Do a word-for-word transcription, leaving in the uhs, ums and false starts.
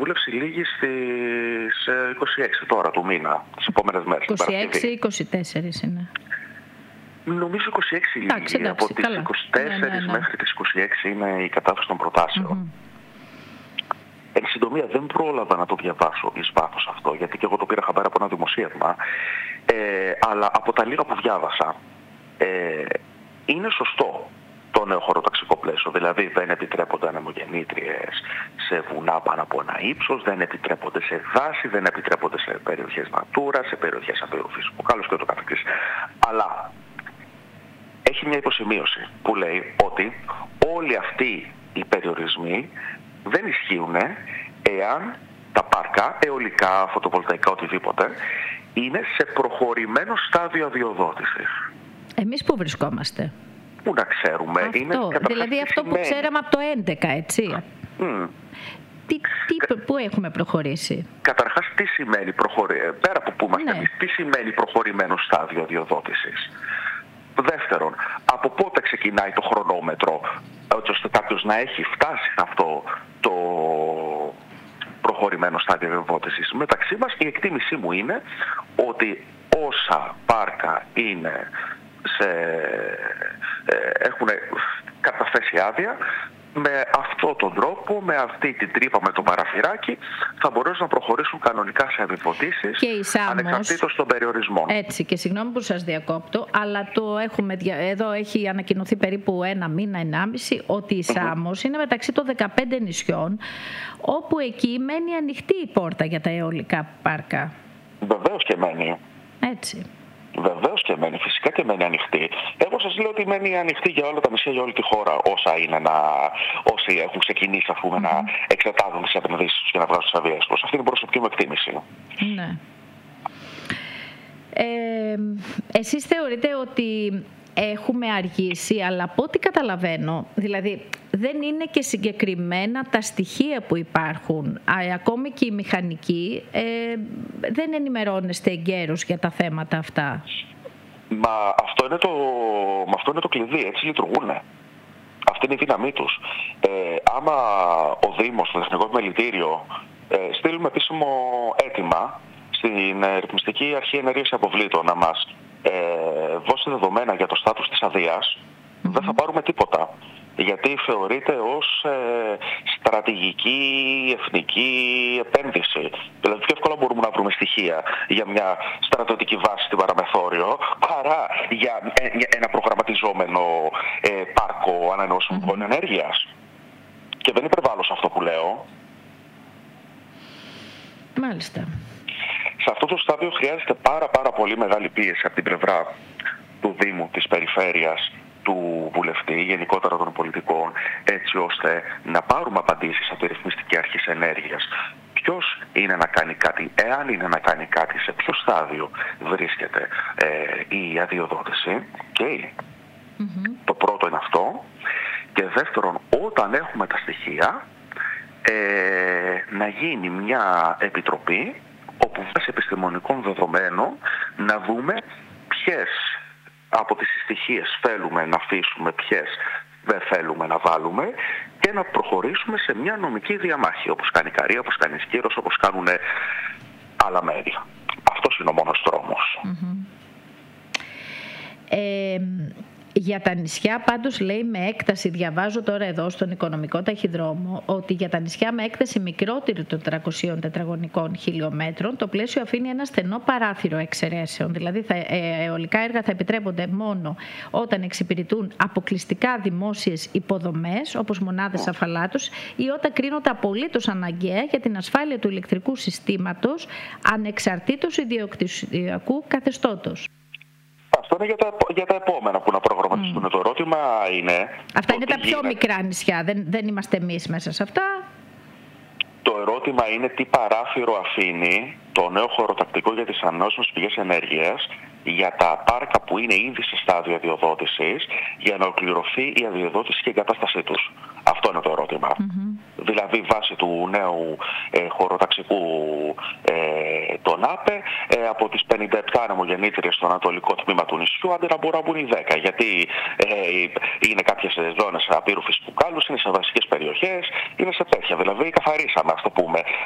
διαβούλευση λήγει στις είκοσι έξι τώρα του μήνα, τις επόμενες μέρες. είκοσι έξι ή είκοσι τέσσερα είναι. Νομίζω είκοσι έξι λήγει. Εντάξει, εντάξει, από τις καλά. είκοσι τέσσερα ναι, ναι, ναι. μέχρι τις είκοσι έξι είναι η κατάθεση των προτάσεων. Mm-hmm. Εν συντομία, δεν πρόλαβα να το διαβάσω εις βάθος αυτό, γιατί και εγώ το πήρα χαμπάρι από ένα δημοσίευμα, ε, αλλά από τα λίγα που διάβασα, ε, είναι σωστό το νέο χωροταξικό πλαίσιο. Δηλαδή δεν επιτρέπονται ανεμογεννήτριες σε βουνά πάνω από ένα ύψος, δεν επιτρέπονται σε δάση, δεν επιτρέπονται σε περιοχές Natura, σε περιοχές απειρού φυσικού κάλους και ούτω καθεξής. Αλλά έχει μια υποσημείωση που λέει ότι όλοι αυτοί οι περιορισμοί δεν ισχύουν εάν τα πάρκα, αιωλικά, φωτοβολταϊκά, οτιδήποτε, είναι σε προχωρημένο στάδιο αδειοδότησης. Εμείς πού βρισκόμαστε? Πού να ξέρουμε. Αυτό, είναι, δηλαδή αυτό που ξέραμε από το έντεκα, έτσι. Mm. Τι, τι, πού έχουμε προχωρήσει? Καταρχάς, τι σημαίνει προχωρη... πέρα από πού είμαστε εμείς, τι σημαίνει προχωρημένο στάδιο αδειοδότησης. Δεύτερον, από πότε ξεκινάει το χρονόμετρο, έτσι ώστε κάποιος να έχει φτάσει σε αυτό το προχωρημένο στάδιο αδειοδότησης. Μεταξύ μας, η εκτίμησή μου είναι ότι όσα πάρκα είναι σε, ε, έχουν καταθέσει άδεια, με αυτόν τον τρόπο, με αυτή την τρύπα, με το παραθυράκι, θα μπορέσουν να προχωρήσουν κανονικά σε αδειοδοτήσεις, ανεξαρτήτως των περιορισμών. Έτσι, και συγγνώμη που σας διακόπτω, αλλά το έχουμε, εδώ έχει ανακοινωθεί περίπου ένα μήνα, ενάμιση, ότι η Σάμος mm-hmm. είναι μεταξύ των δεκαπέντε νησιών, όπου εκεί μένει ανοιχτή η πόρτα για τα αιωλικά πάρκα. Βεβαίως και μένει. Έτσι. Βεβαίως και μένει, φυσικά και μένει ανοιχτή. Εγώ σας λέω ότι μένει ανοιχτή για όλα τα νησιά, για όλη τη χώρα, όσα είναι να, όσοι έχουν ξεκινήσει ας πούμε, mm-hmm. να εξετάζουν τις επενδύσεις τους και να βγάζουν τις αδειές τους. Αυτή είναι η προσωπική μου εκτίμηση. Ναι. Ε, εσείς θεωρείτε ότι έχουμε αργήσει, αλλά από ό,τι καταλαβαίνω, δηλαδή δεν είναι και συγκεκριμένα τα στοιχεία που υπάρχουν. Α, ακόμη και οι μηχανικοί ε, δεν ενημερώνεστε εγκαίρως για τα θέματα αυτά. Μα αυτό είναι το, μα αυτό είναι το κλειδί, έτσι λειτουργούν. Αυτή είναι η δύναμή τους. Ε, άμα ο Δήμος, το Εθνικό Επιμελητήριο, ε, στείλουμε επίσημο αίτημα στην ε, Ρυθμιστική Αρχή Ενέργειας Αποβλήτων να μας ε, δώσει δεδομένα για το στάτους της αδείας, mm-hmm. δεν θα πάρουμε τίποτα. Γιατί θεωρείται ως ε, στρατηγική εθνική επένδυση. Δηλαδή πιο εύκολα μπορούμε να βρούμε στοιχεία για μια στρατιωτική βάση στην Παραμεθόριο παρά για ε, ένα προγραμματιζόμενο ε, πάρκο ανανεώσιμων πηγών mm-hmm. ενέργειας. Και δεν υπερβάλλω σε αυτό που λέω. Μάλιστα. Σε αυτό το στάδιο χρειάζεται πάρα πάρα πολύ μεγάλη πίεση από την πλευρά του Δήμου, της Περιφέρειας, του βουλευτή, γενικότερα των πολιτικών, έτσι ώστε να πάρουμε απαντήσεις από τη Ρυθμιστική Αρχή Ενέργειας. Ποιος είναι να κάνει κάτι, εάν είναι να κάνει κάτι, σε ποιο στάδιο βρίσκεται ε, η αδειοδότηση. Okay. Mm-hmm. Το πρώτο είναι αυτό. Και δεύτερον, όταν έχουμε τα στοιχεία, ε, να γίνει μια επιτροπή όπου βάσει επιστημονικών δεδομένων να δούμε ποιες από τις στοιχείες θέλουμε να αφήσουμε, ποιες δεν θέλουμε να βάλουμε και να προχωρήσουμε σε μια νομική διαμάχη, όπως κάνει η Καρία, όπως κάνει η Σκύρος, όπως κάνουν άλλα μέρη. Αυτός είναι ο μόνος δρόμος. Mm-hmm. Ε, για τα νησιά πάντως λέει με έκταση, διαβάζω τώρα εδώ στον οικονομικό ταχυδρόμο, ότι για τα νησιά με έκταση μικρότερη των τριακοσίων τετραγωνικών χιλιόμετρων το πλαίσιο αφήνει ένα στενό παράθυρο εξαιρέσεων. Δηλαδή τα αιωλικά έργα θα επιτρέπονται μόνο όταν εξυπηρετούν αποκλειστικά δημόσιες υποδομές όπως μονάδες αφαλάτους ή όταν κρίνονται απολύτως αναγκαία για την ασφάλεια του ηλεκτρικού συστήματος ανεξαρτήτως ιδιοκτησιακού καθεστώτος. Αυτό είναι για τα, για τα επόμενα που να προγραμματιστούν. Mm. Το ερώτημα είναι... Αυτά είναι τα πιο γίνεται. Μικρά νησιά, δεν, δεν είμαστε εμείς μέσα σε αυτά. Το ερώτημα είναι τι παράθυρο αφήνει το νέο χωροτακτικό για τις ανανεώσιμες πηγές ενέργειας για τα πάρκα που είναι ήδη σε στάδιο αδειοδότησης για να ολοκληρωθεί η αδειοδότηση και η εγκατάστασή τους. Αυτό είναι το ερώτημα. Mm-hmm. Δηλαδή βάσει του νέου ε, χωροταξικού ε, των ΑΠΕ ε, από τις πενήντα επτά ανεμογεννήτριες στο ανατολικό τμήμα του νησιού άντε να μπορούν να μπουν οι δέκα, γιατί ε, είναι κάποιες ζώνες απείρου φυσικού κάλους, είναι σε βασικές περιοχές, είναι σε τέτοια. Δηλαδή καθαρίσαμε, ας το πούμε,